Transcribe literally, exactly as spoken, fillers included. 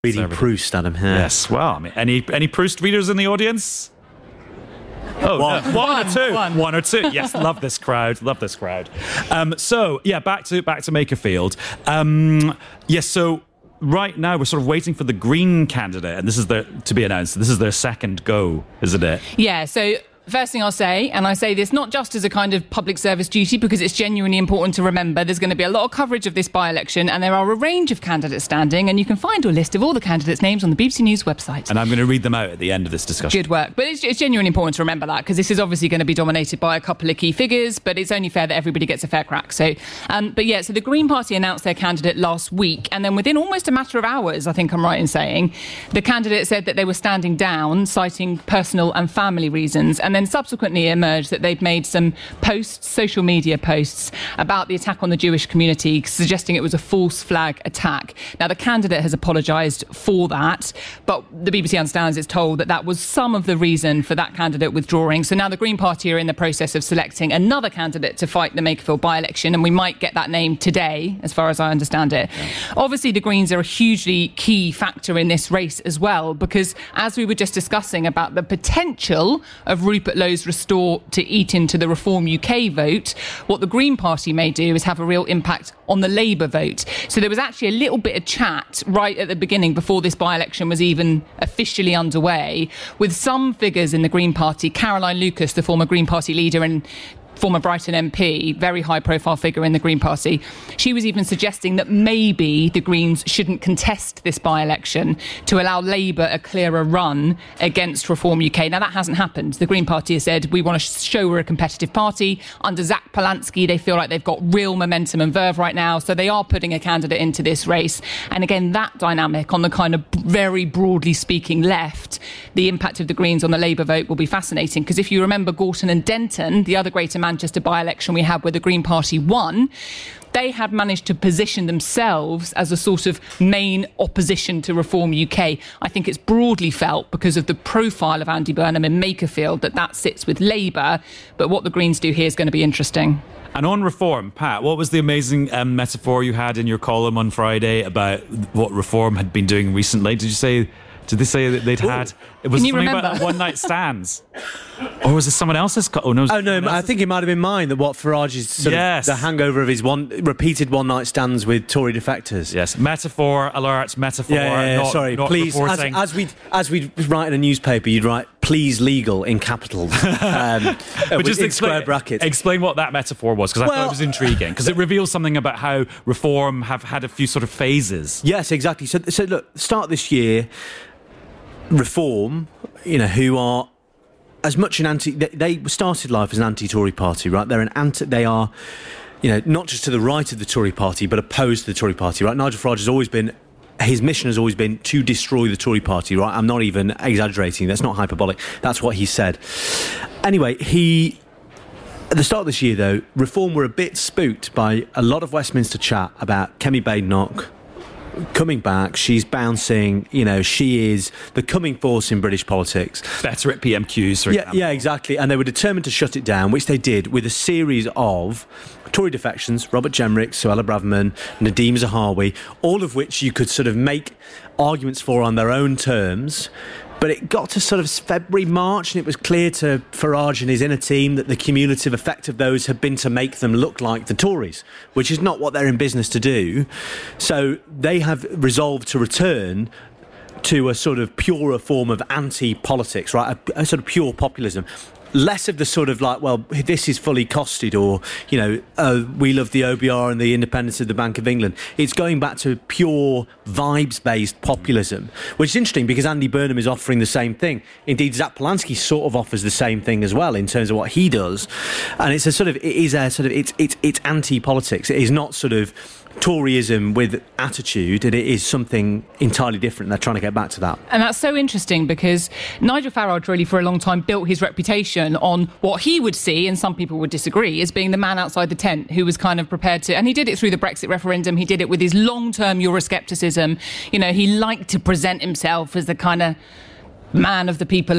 Reading Proust, Adam. Yeah. Yes. Well, I mean, any any Proust readers in the audience? Oh, one. No. one, one or two. One. one or two. Yes, love this crowd. Love this crowd. Um, so yeah, back to back to Makerfield. Um, yes. So right now we're sort of waiting for the Green candidate, and this is their to be announced. This is their second go, isn't it? Yeah. So. First thing I'll say, and I say this not just as a kind of public service duty because it's genuinely important to remember, there's going to be a lot of coverage of this by-election and there are a range of candidates standing, and you can find a list of all the candidates' names on the B B C News website. And I'm going to read them out at the end of this discussion. Good work. But it's, it's genuinely important to remember that because this is obviously going to be dominated by a couple of key figures, but it's only fair that everybody gets a fair crack. So, um, but yeah, so the Green Party announced their candidate last week, and then within almost a matter of hours, I think I'm right in saying, the candidate said that they were standing down, citing personal and family reasons, and then subsequently emerged that they'd made some posts, social media posts, about the attack on the Jewish community, suggesting it was a false flag attack. Now, the candidate has apologised for that, but the B B C understands it's told that that was some of the reason for that candidate withdrawing. So now the Green Party are in the process of selecting another candidate to fight the Makerfield by-election, and we might get that name today, as far as I understand it. Yeah. Obviously, the Greens are a hugely key factor in this race as well, because as we were just discussing about the potential of Rupert Lowe's Restore to eat into the Reform U K vote, what the Green Party may do is have a real impact on the Labour vote. So there was actually a little bit of chat right at the beginning before this by-election was even officially underway with some figures in the Green Party. Caroline Lucas, the former Green Party leader and former Brighton M P, very high-profile figure in the Green Party, she was even suggesting that maybe the Greens shouldn't contest this by-election to allow Labour a clearer run against Reform U K. Now, that hasn't happened. The Green Party has said, we want to show we're a competitive party. Under Zach Polanski, they feel like they've got real momentum and verve right now, so they are putting a candidate into this race. And again, that dynamic on the kind of very broadly speaking left, the impact of the Greens on the Labour vote will be fascinating, because if you remember Gorton and Denton, the other Greater Manchester by-election we had where the Green Party won, they had managed to position themselves as a sort of main opposition to Reform U K. I think it's broadly felt, because of the profile of Andy Burnham in Makerfield, that that sits with Labour. But what the Greens do here is going to be interesting. And on Reform, Pat, what was the amazing um, metaphor you had in your column on Friday about what Reform had been doing recently? Did you say... Did they say that they'd had... It was Can you something remember? about one-night stands. Or was it someone else's... Co- oh, no, oh, no, I think it might have been mine, that what Farage's sort yes. of the hangover of his one repeated one-night stands with Tory defectors. Yes, metaphor, alert, metaphor. Yeah, yeah, yeah, not, sorry, not please. As, reporting. as we as we write in a newspaper, you'd write "please legal" in capitals, um, but just in explain, square brackets. Explain what that metaphor was, because I well, thought it was intriguing, because it reveals something about how Reform have had a few sort of phases. Yes, exactly. So, so look, start this year. Reform, you know, who are as much an anti... They, they started life as an anti-Tory party, right? They're an anti... They are, you know, not just to the right of the Tory party, but opposed to the Tory party, right? Nigel Farage has always been... His mission has always been to destroy the Tory party, right? I'm not even exaggerating. That's not hyperbolic. That's what he said. Anyway, he... At the start of this year, though, Reform were a bit spooked by a lot of Westminster chat about Kemi Badenoch coming back. She's bouncing, you know, she is the coming force in British politics. Better at P M Qs, for yeah, example. Yeah, exactly. And they were determined to shut it down, which they did with a series of Tory defections, Robert Jenrick, Suella Braverman, Nadeem Zahawi, all of which you could sort of make arguments for on their own terms. But it got to sort of February, March, and it was clear to Farage and his inner team that the cumulative effect of those had been to make them look like the Tories, which is not what they're in business to do. So they have resolved to return to a sort of purer form of anti-politics, right? A, a sort of pure populism. Less of the sort of like, well, this is fully costed, or, you know, uh, we love the O B R and the independence of the Bank of England. It's going back to pure vibes-based populism, which is interesting because Andy Burnham is offering the same thing. Indeed, Zach Polanski sort of offers the same thing as well in terms of what he does. And it's a sort of, it is a sort of, it's it's it's anti-politics. It is not sort of Toryism with attitude, and it is something entirely different. They're trying to get back to that. And that's so interesting because Nigel Farage really for a long time built his reputation on what he would see, and some people would disagree, as being the man outside the tent who was kind of prepared to, and he did it through the Brexit referendum, he did it with his long-term Euroscepticism. You know, he liked to present himself as the kind of man of the people